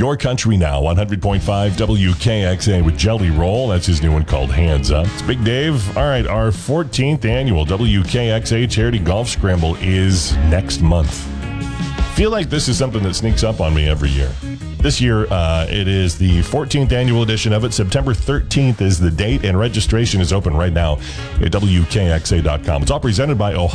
Your Country Now, 100.5 WKXA with Jelly Roll. That's his new one called Hands Up. It's Big Dave. All right, our 14th annual WKXA Charity Golf Scramble is next month. Feel like this is something that sneaks up on me every year. This year, it is the 14th annual edition of it. September 13th is the date, and registration is open right now at WKXA.com. It's all presented by Ohio